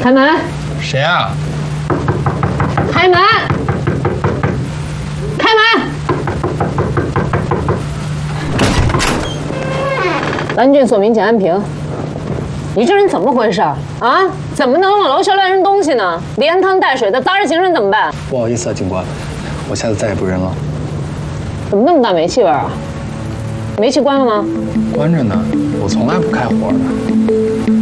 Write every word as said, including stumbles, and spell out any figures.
开门！ 谁啊？ 开门！开门！蓝俊所名简安平，你这人怎么回事啊？怎么能往楼下乱扔东西呢？连汤带水的，砸着行人怎么办？ 不好意思啊，警官，我下次再也不扔了。 怎么那么大煤气味啊？煤气关了吗？ 关着呢，我从来不开火的。